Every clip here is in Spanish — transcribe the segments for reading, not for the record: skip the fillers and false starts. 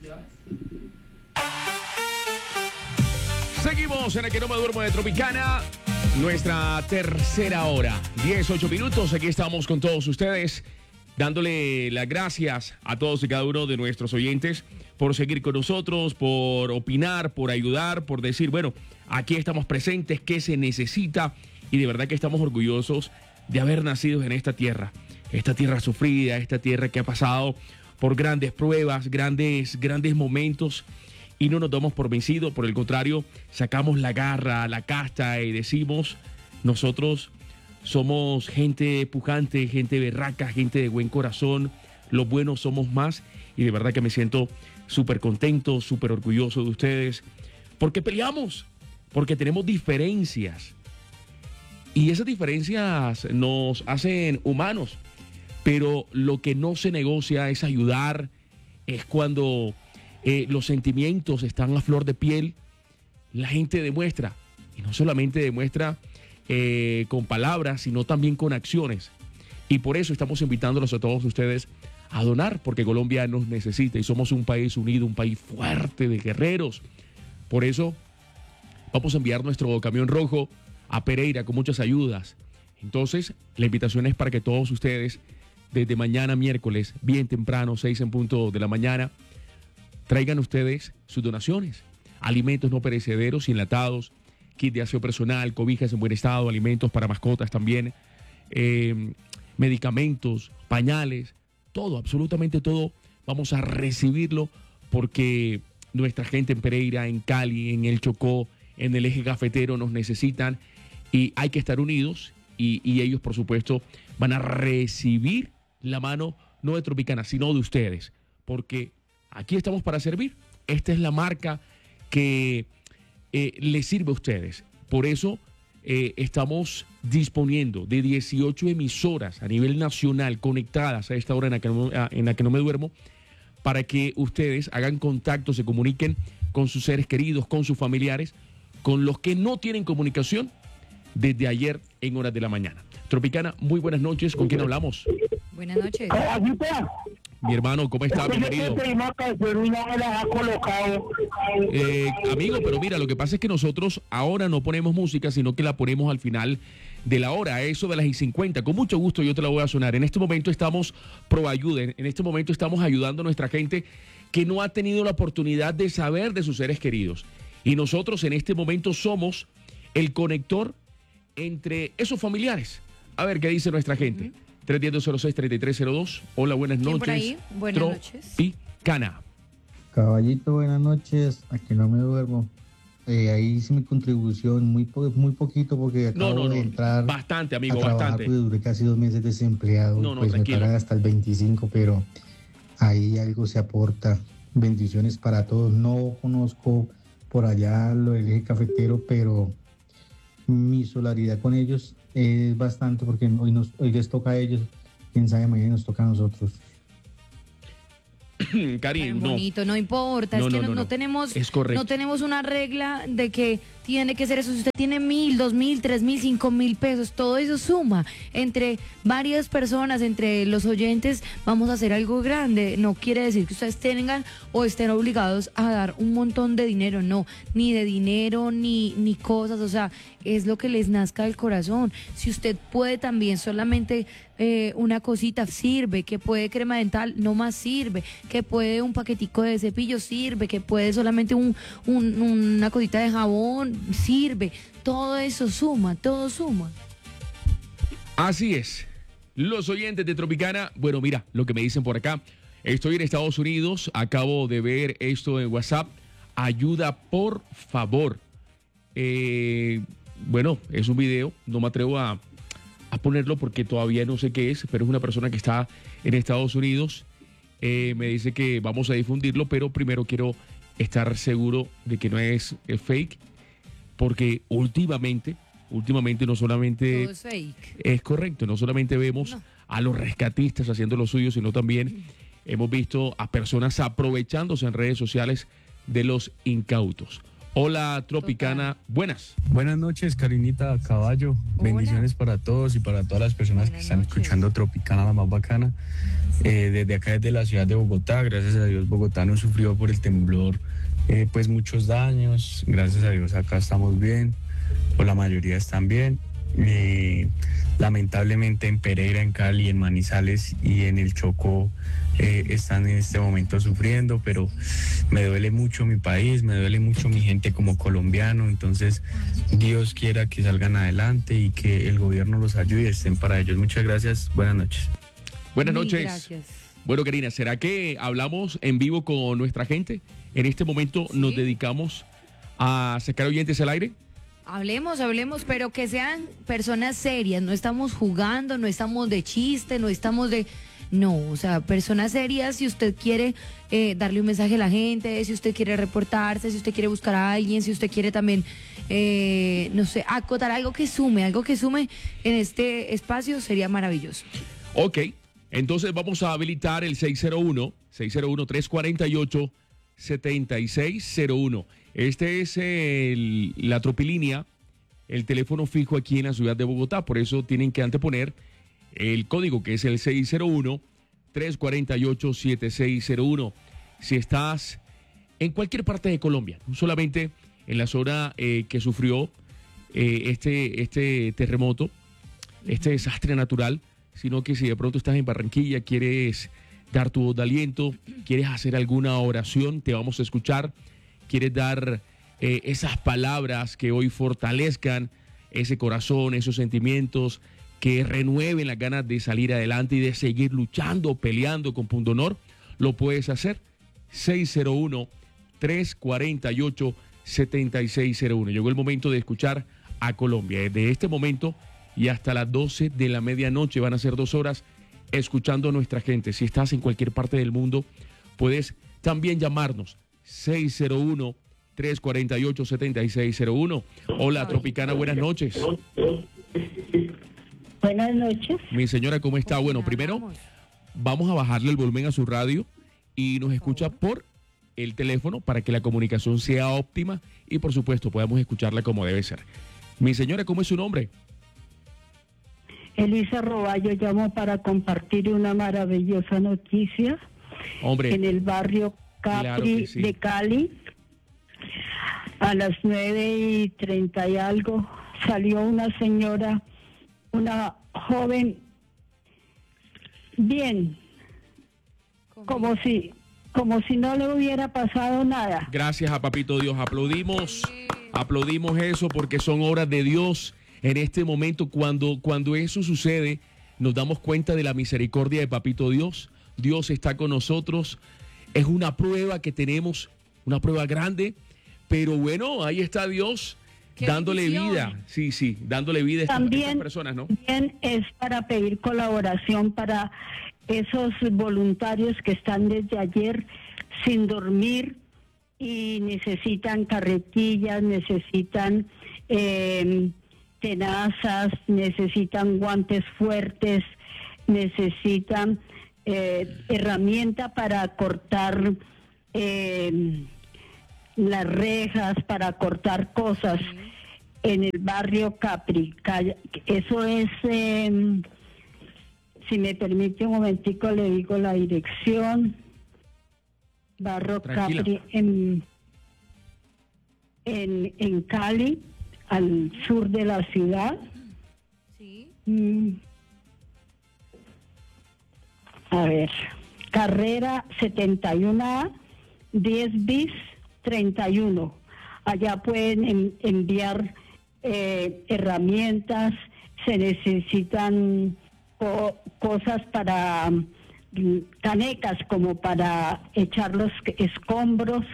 Seguimos en el que no me duermo de Tropicana, nuestra tercera hora, 18 minutos. Aquí estamos con todos ustedes, dándole las gracias a todos y cada uno de nuestros oyentes por seguir con nosotros, por opinar, por ayudar, por decir, bueno, aquí estamos presentes, qué se necesita, y de verdad que estamos orgullosos de haber nacido en esta tierra sufrida, esta tierra que ha pasado por grandes pruebas, grandes momentos, y no nos damos por vencidos. Por el contrario, sacamos la garra, la casta y decimos, nosotros somos gente pujante, gente berraca, gente de buen corazón, los buenos somos más, y de verdad que me siento súper contento, súper orgulloso de ustedes, porque peleamos, porque tenemos diferencias, y esas diferencias nos hacen humanos, pero lo que no se negocia es ayudar, es cuando los sentimientos están a flor de piel, la gente demuestra, y no solamente demuestra con palabras, sino también con acciones. Y por eso estamos invitándolos a todos ustedes a donar, porque Colombia nos necesita y somos un país unido, un país fuerte de guerreros. Por eso vamos a enviar nuestro camión rojo a Pereira con muchas ayudas. Entonces, la invitación es para que todos ustedes, desde mañana miércoles, bien temprano, 6 en punto de la mañana, traigan ustedes sus donaciones, alimentos no perecederos y enlatados, kit de aseo personal, cobijas en buen estado, alimentos para mascotas también, medicamentos, pañales, todo, absolutamente todo, vamos a recibirlo porque nuestra gente en Pereira, en Cali, en el Chocó, en el eje cafetero nos necesitan y hay que estar unidos y ellos, por supuesto, van a recibir la mano no de Tropicana, sino de ustedes, porque aquí estamos para servir. Esta es la marca que les sirve a ustedes. Por eso estamos disponiendo de 18 emisoras a nivel nacional conectadas a esta hora en la que no me duermo, para que ustedes hagan contacto, se comuniquen con sus seres queridos, con sus familiares, con los que no tienen comunicación desde ayer en horas de la mañana. Tropicana, muy buenas noches. ¿Con quién hablamos? Buenas noches. Mi hermano, ¿cómo está, bienvenido? Amigo, pero mira, lo que pasa es que nosotros ahora no ponemos música, sino que la ponemos al final de la hora, a eso de las 50. Con mucho gusto yo te la voy a sonar. En este momento estamos pro ayuda, en este momento estamos ayudando a nuestra gente que no ha tenido la oportunidad de saber de sus seres queridos. Y nosotros en este momento somos el conector entre esos familiares. A ver qué dice nuestra gente. 310-206-3302. Hola, buenas noches. Por ahí? Buenas noches. Tropicana. Caballito, buenas noches. Aquí no me duermo. Ahí hice mi contribución, muy poquito porque acabo de entrar. Bastante, amigo, a trabajar, bastante. Pues duré casi 2 meses desempleado. Pues tranquilo. Me pagan hasta el 25, pero ahí algo se aporta. Bendiciones para todos. No conozco por allá lo del eje cafetero, pero mi solidaridad con ellos es bastante porque hoy les toca a ellos, quién sabe, mañana nos toca a nosotros. Karim, no. Bonito, no importa, es que no tenemos, es correcto. No tenemos una regla de que tiene que ser eso. Si usted tiene 1,000, 2,000, 3,000, 5,000 pesos, todo eso suma. Entre varias personas, entre los oyentes, vamos a hacer algo grande. No quiere decir que ustedes tengan o estén obligados a dar un montón de dinero, no, ni de dinero, ni cosas, o sea, es lo que les nazca del corazón. Si usted puede también solamente una cosita, sirve, que puede crema dental, no más sirve, que puede un paquetico de cepillo, sirve, que puede solamente una cosita de jabón, sirve, todo eso suma, todo suma. Así es. Los oyentes de Tropicana, bueno, mira lo que me dicen por acá. Estoy en Estados Unidos, acabo de ver esto en WhatsApp. Ayuda, por favor. Bueno, es un video, no me atrevo a ponerlo porque todavía no sé qué es, pero es una persona que está en Estados Unidos. Me dice que vamos a difundirlo, pero primero quiero estar seguro de que no es fake, porque últimamente no solamente todo es fake. Es correcto, no solamente vemos a los rescatistas haciendo lo suyo, sino también hemos visto a personas aprovechándose en redes sociales de los incautos. Hola, Tropicana. Buenas. Buenas noches, Karinita Caballo. Hola. Bendiciones para todos y para todas las personas que están escuchando Tropicana, la más bacana. Desde acá, desde la ciudad de Bogotá, gracias a Dios, Bogotá no sufrió por el temblor pues muchos daños. Gracias a Dios, acá estamos bien, o la mayoría están bien. Lamentablemente en Pereira, en Cali, en Manizales y en el Chocó están en este momento sufriendo, pero me duele mucho mi país, me duele mucho mi gente como colombiano. Entonces Dios quiera que salgan adelante y que el gobierno los ayude y estén para ellos. Muchas gracias, buenas noches. Buenas Mil noches. gracias. Bueno, Karina, ¿será que hablamos en vivo con nuestra gente? En este momento Sí. nos dedicamos a sacar oyentes al aire. Hablemos, pero que sean personas serias. No estamos jugando, no estamos de chiste, no estamos de... No, o sea, personas serias. Si usted quiere darle un mensaje a la gente, si usted quiere reportarse, si usted quiere buscar a alguien, si usted quiere también, no sé, acotar algo que sume en este espacio, sería maravilloso. Ok, entonces vamos a habilitar el 601-348-7601. Este es la Tropilínea, el teléfono fijo aquí en la ciudad de Bogotá. Por eso tienen que anteponer el código, que es el 601-348-7601. Si estás en cualquier parte de Colombia, no solamente en la zona que sufrió este terremoto, este desastre natural, sino que si de pronto estás en Barranquilla, quieres dar tu voz de aliento, quieres hacer alguna oración, te vamos a escuchar. Quieres dar esas palabras que hoy fortalezcan ese corazón, esos sentimientos, que renueven las ganas de salir adelante y de seguir luchando, peleando con pundonor, lo puedes hacer. 601-348-7601. Llegó el momento de escuchar a Colombia. Desde este momento y hasta las 12 de la medianoche van a ser 2 horas escuchando a nuestra gente. Si estás en cualquier parte del mundo, puedes también llamarnos. 601-348-7601. Hola, Tropicana, buenas noches. Buenas noches. Mi señora, ¿cómo está? Bueno, primero vamos a bajarle el volumen a su radio y nos escucha por el teléfono para que la comunicación sea óptima y, por supuesto, podamos escucharla como debe ser. Mi señora, ¿cómo es su nombre? Elisa Roballo, llamo para compartir una maravillosa noticia. Hombre, En el barrio Capri Claro que sí. de Cali, a las 9:30 y algo, salió una señora, una joven, bien, como si no le hubiera pasado nada. gracias a Papito Dios. Aplaudimos eso porque son obras de Dios. En este momento, cuando eso sucede, nos damos cuenta de la misericordia de Papito Dios. Dios está con nosotros. Es una prueba que tenemos, una prueba grande, pero bueno, ahí está Dios ¡Qué dándole bendición! vida. Sí, dándole vida a estas También, personas, ¿no? también es para pedir colaboración para esos voluntarios que están desde ayer sin dormir y necesitan carretillas, necesitan tenazas, necesitan guantes fuertes, necesitan herramienta para cortar las rejas, para cortar cosas en el barrio Capri. Eso es, si me permite un momentico, le digo la dirección. Barrio Tranquila. Capri en Cali, al sur de la ciudad. Sí. A ver, carrera 71A, 10 bis 31. Allá pueden enviar herramientas, se necesitan cosas para canecas como para echar los escombros.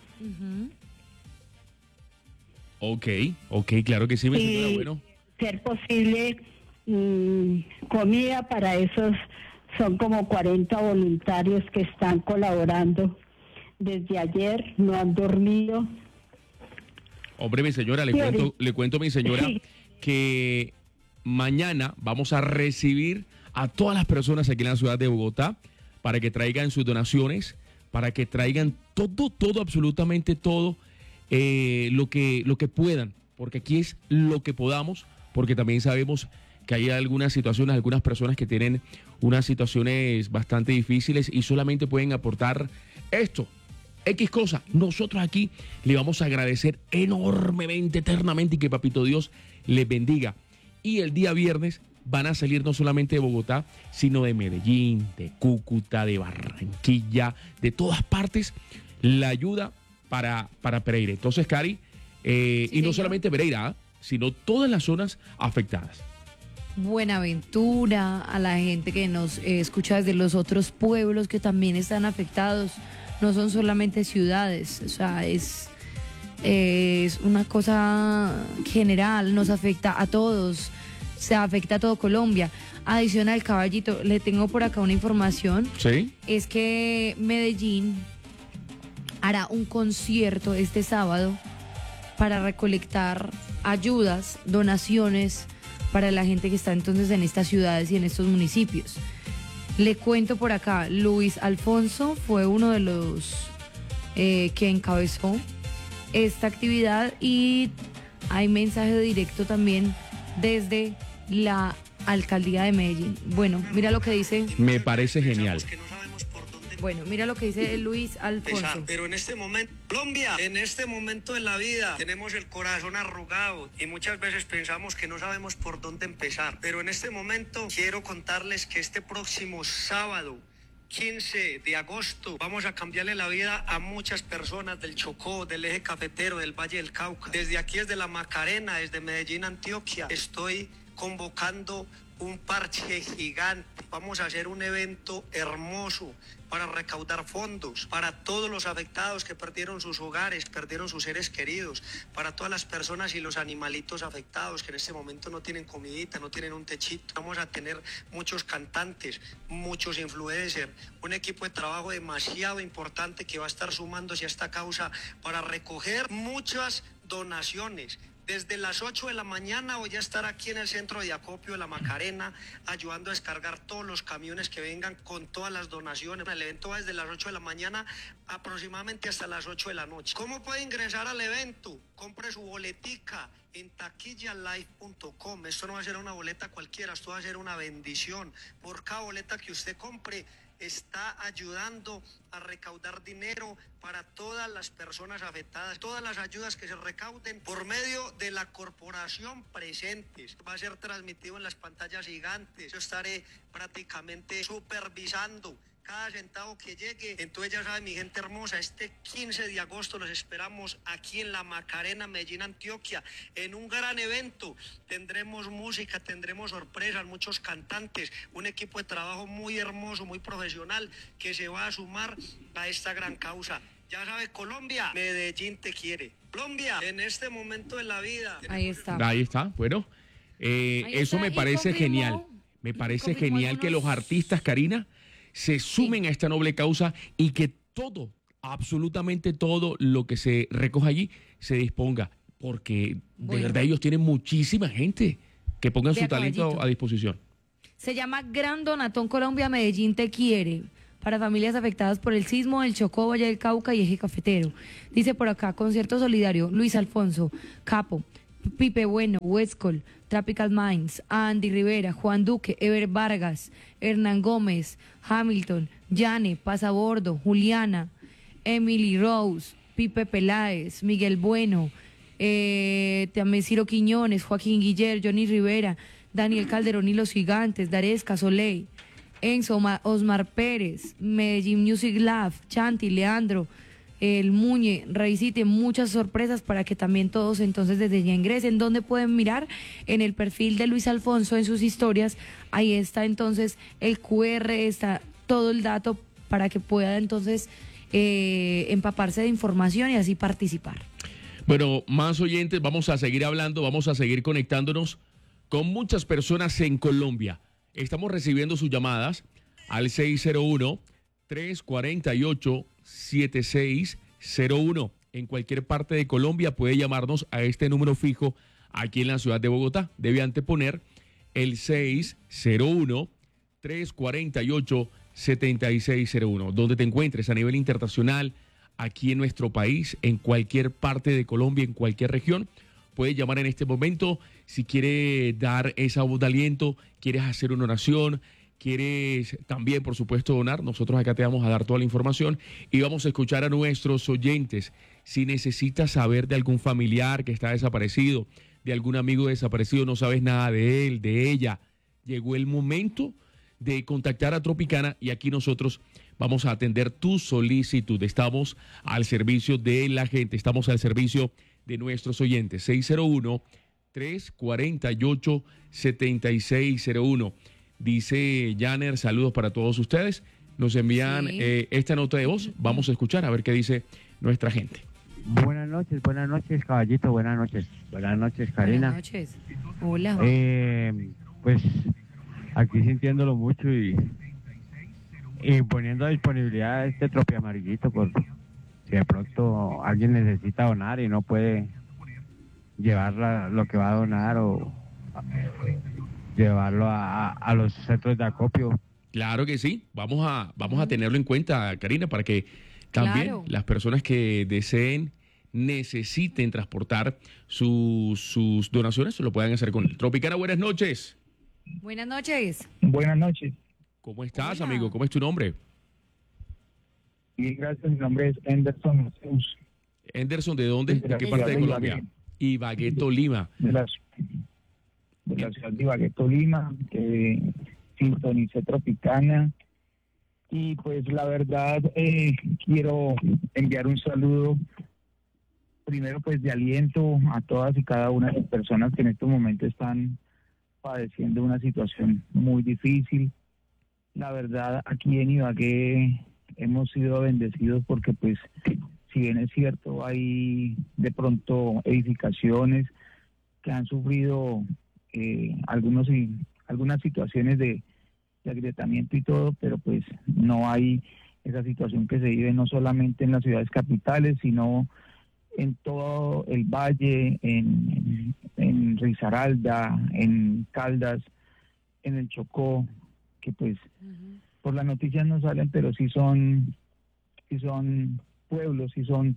Ok, claro que sí, mi señora. Y Bueno, ser posible comida para esos. Son como 40 voluntarios que están colaborando desde ayer, no han dormido. hombre, mi señora, Sí, le cuento, mi señora, Sí. que mañana vamos a recibir a todas las personas aquí en la ciudad de Bogotá para que traigan sus donaciones, para que traigan todo, absolutamente todo, lo que puedan, porque aquí es lo que podamos, porque también sabemos que hay algunas situaciones, algunas personas que tienen unas situaciones bastante difíciles y solamente pueden aportar esto, X cosa. Nosotros aquí le vamos a agradecer enormemente, eternamente, y que Papito Dios les bendiga. Y el día viernes van a salir no solamente de Bogotá, sino de Medellín, de Cúcuta, de Barranquilla, de todas partes, la ayuda para Pereira. Entonces, Cari, y no solamente Pereira, sino todas las zonas afectadas. Buenaventura, a la gente que nos escucha desde los otros pueblos que también están afectados. No son solamente ciudades, o sea, es una cosa general, nos afecta a todos, se afecta a todo Colombia. Adicional, Caballito, le tengo por acá una información. ¿Sí? Es que Medellín hará un concierto este sábado para recolectar ayudas, donaciones para la gente que está entonces en estas ciudades y en estos municipios. Le cuento por acá, Luis Alfonso fue uno de los que encabezó esta actividad y hay mensaje directo también desde la alcaldía de Medellín. Bueno, mira lo que dice. Me parece genial. Bueno, mira lo que dice Luis Alfonso. Pero en este momento, Colombia, en este momento de la vida, tenemos el corazón arrugado y muchas veces pensamos que no sabemos por dónde empezar. Pero en este momento quiero contarles que este próximo sábado, 15 de agosto, vamos a cambiarle la vida a muchas personas del Chocó, del eje cafetero, del Valle del Cauca. Desde aquí, desde la Macarena, desde Medellín, Antioquia, estoy convocando un parche gigante. Vamos a hacer un evento hermoso para recaudar fondos para todos los afectados que perdieron sus hogares, perdieron sus seres queridos, para todas las personas y los animalitos afectados que en este momento no tienen comidita, no tienen un techito. Vamos a tener muchos cantantes, muchos influencers, un equipo de trabajo demasiado importante que va a estar sumándose a esta causa para recoger muchas donaciones. Desde las 8 de la mañana voy a estar aquí en el centro de acopio de la Macarena, ayudando a descargar todos los camiones que vengan con todas las donaciones. El evento va desde las 8 de la mañana aproximadamente hasta las 8 de la noche. ¿Cómo puede ingresar al evento? Compre su boletica en taquillalive.com. Esto no va a ser una boleta cualquiera, esto va a ser una bendición. Por cada boleta que usted compre, está ayudando a recaudar dinero para todas las personas afectadas. Todas las ayudas que se recauden por medio de la corporación Presentes. Va a ser transmitido en las pantallas gigantes. Yo estaré prácticamente supervisando cada centavo que llegue. Entonces ya saben, mi gente hermosa, este 15 de agosto los esperamos aquí en la Macarena, Medellín, Antioquia, en un gran evento. Tendremos música, tendremos sorpresas, muchos cantantes, un equipo de trabajo muy hermoso, muy profesional, que se va a sumar a esta gran causa. Ya sabe, Colombia, Medellín te quiere. Colombia, en este momento de la vida. Ahí está. Ahí está, bueno, eso me parece genial. Me parece genial que los artistas, Karina, se sumen a esta noble causa y que todo, absolutamente todo lo que se recoja allí se disponga, porque de verdad ellos tienen muchísima gente que pongan su talento a disposición. Se llama Gran Donatón Colombia, Medellín te quiere, para familias afectadas por el sismo del Chocó, Valle del Cauca y eje cafetero. Dice por acá, concierto solidario, Luis Alfonso, Capo, Pipe Bueno, Westcol, Tropical Minds, Andy Rivera, Juan Duque, Ever Vargas, Hernán Gómez, Hamilton, Yane, Pasabordo, Juliana, Emily Rose, Pipe Peláez, Miguel Bueno, también Ciro Quiñones, Joaquín Guiller, Johnny Rivera, Daniel Calderón y los Gigantes, Daresca, Soleil, Enzo, Osmar Pérez, Medellín Music Lab, Chanti, Leandro, el Muñe, Raicite, muchas sorpresas para que también todos entonces desde ya ingresen. ¿Dónde pueden mirar? En el perfil de Luis Alfonso, en sus historias, ahí está entonces el QR, está todo el dato para que pueda entonces empaparse de información y así participar. Bueno, más oyentes, vamos a seguir hablando, vamos a seguir conectándonos con muchas personas en Colombia. Estamos recibiendo sus llamadas al 601-348-7601. En cualquier parte de Colombia puede llamarnos a este número fijo aquí en la ciudad de Bogotá. Debe anteponer el 601-348-7601. Donde te encuentres a nivel internacional, aquí en nuestro país, en cualquier parte de Colombia, en cualquier región. Puede llamar en este momento si quiere dar esa voz de aliento, quieres hacer una oración, quieres también, por supuesto, donar. Nosotros acá te vamos a dar toda la información y vamos a escuchar a nuestros oyentes. Si necesitas saber de algún familiar que está desaparecido, de algún amigo desaparecido, no sabes nada de él, de ella, llegó el momento de contactar a Tropicana y aquí nosotros vamos a atender tu solicitud. Estamos al servicio de la gente, estamos al servicio de nuestros oyentes. 601-348-7601. Dice Janer, saludos para todos ustedes. Nos envían esta nota de voz. Vamos a escuchar a ver qué dice nuestra gente. Buenas noches, caballito, buenas noches, Karina. Buenas noches. Hola. Pues aquí sintiéndolo mucho y poniendo a disponibilidad este tropi amarillito por si de pronto alguien necesita donar y no puede llevar lo que va a donar o llevarlo a los centros de acopio. Claro que sí, vamos a tenerlo en cuenta, Karina, para que también las personas que deseen, necesiten transportar sus donaciones, lo puedan hacer con el Tropicana. Buenas noches. Buenas noches. Buenas noches. ¿Cómo estás, Hola. amigo? ¿Cómo es tu nombre? Bien, gracias. Mi nombre es Anderson Mateus, Anderson, ¿de dónde? ¿De qué parte de Colombia? Ibagué, Tolima. de la ciudad de Ibagué, Tolima, que sintonicé Tropicana. Y pues la verdad quiero enviar un saludo, primero pues de aliento a todas y cada una de las personas que en estos momentos están padeciendo una situación muy difícil. La verdad, aquí en Ibagué hemos sido bendecidos porque pues si bien es cierto hay de pronto edificaciones que han sufrido algunas situaciones de agrietamiento y todo, pero pues no hay esa situación que se vive no solamente en las ciudades capitales, sino en todo el valle, en Risaralda, en Caldas, en el Chocó, que pues por las noticias no salen, pero sí son pueblos, sí son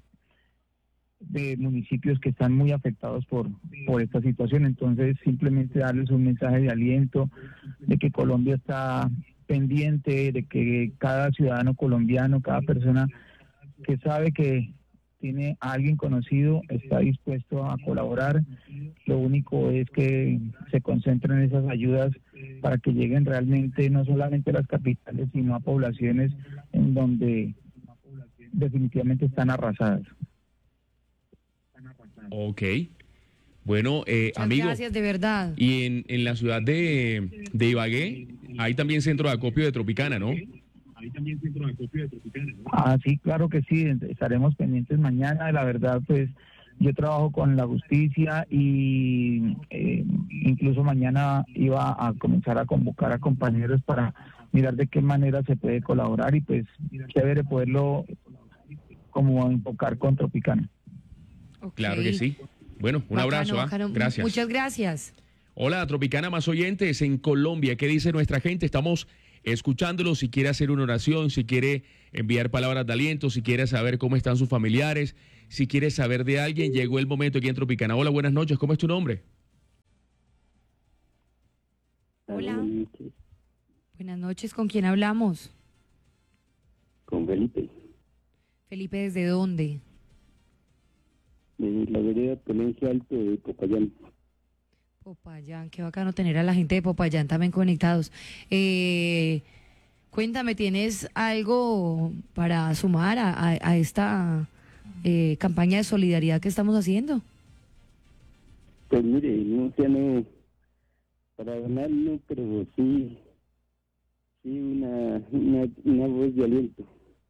de municipios que están muy afectados por esta situación. Entonces simplemente darles un mensaje de aliento, de que Colombia está pendiente, de que cada ciudadano colombiano, cada persona que sabe que tiene a alguien conocido está dispuesto a colaborar. Lo único es que se concentren esas ayudas para que lleguen realmente no solamente a las capitales, sino a poblaciones en donde definitivamente están arrasadas. Ok. Bueno, amigo. Gracias, de verdad. Y en la ciudad de Ibagué hay también centro de acopio de Tropicana, ¿no? Ah, sí, claro que sí, estaremos pendientes mañana. La verdad, pues yo trabajo con la justicia y incluso mañana iba a comenzar a convocar a compañeros para mirar de qué manera se puede colaborar y pues chévere poderlo como enfocar con Tropicana. Ok. Claro que sí. Bueno, un abrazo. Bacano. Gracias. Muchas gracias. Hola, Tropicana, más oyentes en Colombia. ¿Qué dice nuestra gente? Estamos escuchándolo. Si quiere hacer una oración, si quiere enviar palabras de aliento, si quiere saber cómo están sus familiares, si quiere saber de alguien, llegó el momento aquí en Tropicana. Hola, buenas noches. ¿Cómo es tu nombre? Hola. Buenas noches. ¿Con quién hablamos? Con Felipe, Felipe, ¿desde dónde? de la vereda Ponencia Alto de Popayán. Popayán, qué bacano tener a la gente de Popayán también conectados. Cuéntame, ¿tienes algo para sumar a esta campaña de solidaridad que estamos haciendo? Pues mire, no sé, no, para ganar no, pero sí una voz de aliento.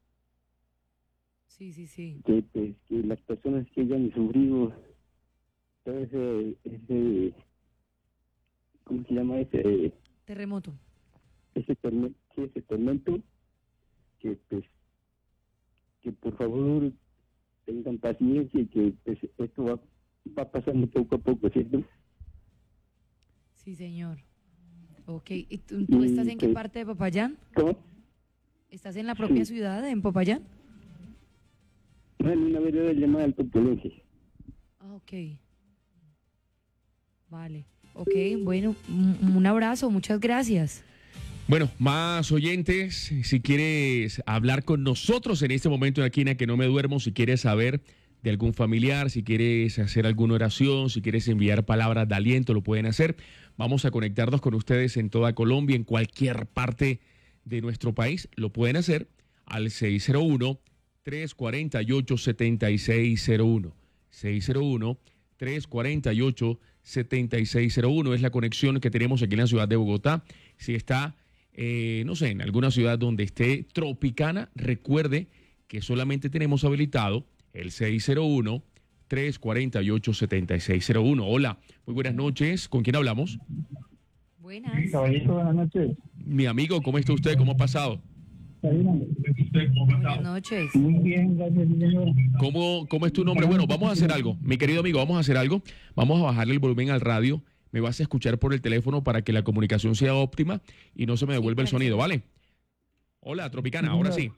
Sí. Que pues que las personas que hayan sufrido todo ese ¿cómo se llama ese? Terremoto. Ese tormento, que pues que por favor tengan paciencia y que pues, esto va pasando poco a poco, ¿cierto? Sí, señor. Ok, ¿y tú estás en qué parte de Popayán? ¿Cómo? ¿Estás en la propia Sí. ciudad, en Popayán? en una vereda llamada Alto Polense. Ah, ok. Vale. Ok, bueno, un abrazo, muchas gracias. Bueno, más oyentes, si quieres hablar con nosotros en este momento aquí en A Que No Me Duermo, si quieres saber de algún familiar, si quieres hacer alguna oración, si quieres enviar palabras de aliento, lo pueden hacer. Vamos a conectarnos con ustedes en toda Colombia, en cualquier parte de nuestro país, lo pueden hacer al 601-348-7601. 601-348-7601 es la conexión que tenemos aquí en la ciudad de Bogotá. Si está, no sé, en alguna ciudad donde esté Tropicana, recuerde que solamente tenemos habilitado el 601-348-7601. Hola, muy buenas noches. ¿Con quién hablamos? Buenas. Caballito, buenas noches. Mi amigo, ¿cómo está usted? ¿Cómo ha pasado? Buenas noches. Muy bien, gracias, señor. ¿Cómo es tu nombre? Bueno, vamos a hacer algo. Mi querido amigo, vamos a hacer algo. Vamos a bajarle el volumen al radio. Me vas a escuchar por el teléfono para que la comunicación sea óptima y no se me devuelva el sonido, ¿vale? Hola, Tropicana, ahora sí.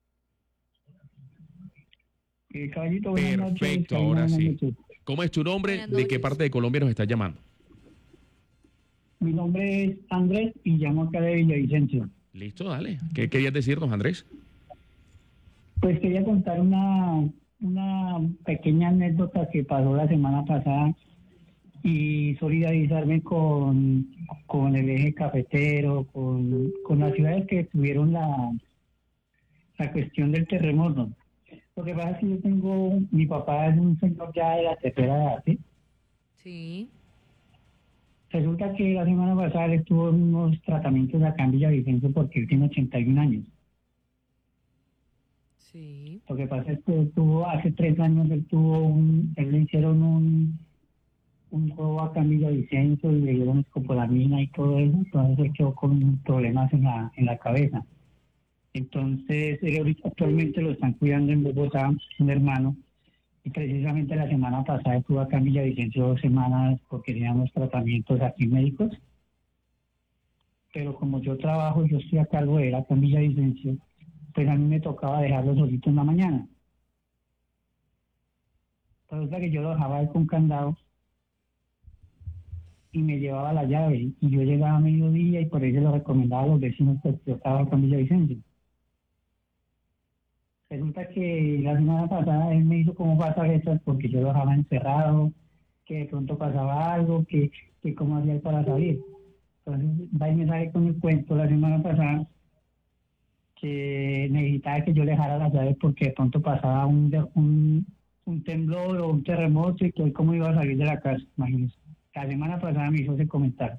Caballito, buenas noches. Perfecto, ahora sí. ¿Cómo es tu nombre? Buenas ¿De qué noches. parte de Colombia nos estás llamando? Mi nombre es Andrés y llamo acá de Villavicencio. Listo, dale. ¿Qué querías decirnos, Andrés? Pues quería contar una pequeña anécdota que pasó la semana pasada y solidarizarme con el eje cafetero, con las ciudades que tuvieron la cuestión del terremoto. Lo que pasa es que mi papá es un señor ya de la tercera edad, ¿sí? Sí. Resulta que la semana pasada él estuvo en unos tratamientos acá en Villavicencio porque él tiene 81 años. Sí. Lo que pasa es que hace 3 años él le hicieron un juego acá en Villavicencio y le dieron escopolamina y todo eso, entonces él quedó con problemas en la cabeza. Entonces él ahorita actualmente lo están cuidando en Bogotá, un hermano, y precisamente la semana pasada estuvo acá en Villavicencio 2 semanas porque teníamos tratamientos aquí médicos, pero como yo estoy a cargo de él acá en Villavicencio, pues a mí me tocaba dejarlo solito en la mañana. Resulta que yo lo dejaba ahí con candado y me llevaba la llave y yo llegaba a mediodía y por eso lo recomendaba a los vecinos que yo estaba acá en Villavicencio. Resulta que la semana pasada él me hizo como pasar porque yo lo dejaba encerrado, que de pronto pasaba algo, que cómo hacía él para salir. Entonces va y me sale con el cuento la semana pasada que necesitaba que yo le dejara las llaves porque de pronto pasaba un temblor o un terremoto y que él cómo iba a salir de la casa, imagínense. La semana pasada me hizo ese comentario.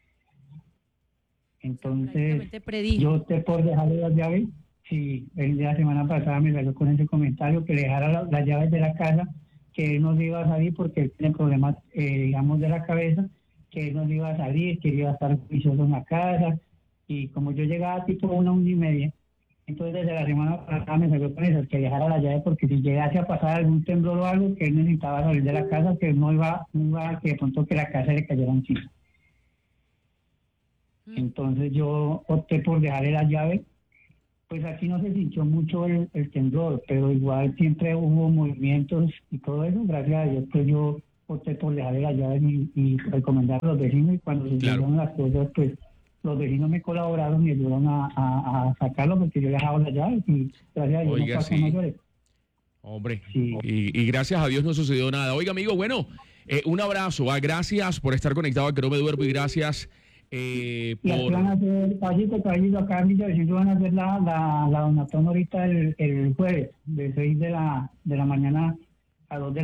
Entonces Prácticamente predijo. yo opté por dejarle las llaves. Sí, él la semana pasada me salió con ese comentario que le dejara las llaves de la casa, que él no se iba a salir porque él tiene problemas, digamos, de la cabeza, que él no se iba a salir, que él iba a estar juicioso en la casa. Y como yo llegaba tipo 1:30, entonces desde la semana pasada me salió con eso, que dejara las llaves porque si llegase a pasar algún temblor o algo, que él necesitaba salir de la casa, que no iba que de pronto que la casa le cayera encima. Entonces yo opté por dejarle las llaves. Pues aquí no se sintió mucho el temblor, pero igual siempre hubo movimientos y todo eso. Gracias a Dios, pues yo opté por dejarle las llaves y recomendar a los vecinos. Y cuando se hicieron las cosas, pues los vecinos me colaboraron y ayudaron a sacarlo porque yo le dejaba las llaves y gracias a Dios Oiga, no pasó sí. mayores. Hombre, Sí. y gracias a Dios no sucedió nada. Oiga, amigo, bueno, un abrazo. Gracias por estar conectado a Que No Me Duermo y gracias Y aquí por... van a hacer, caballito, acá en Villavicencio van a hacer la donatón ahorita el jueves, de 6 de la mañana a 2 de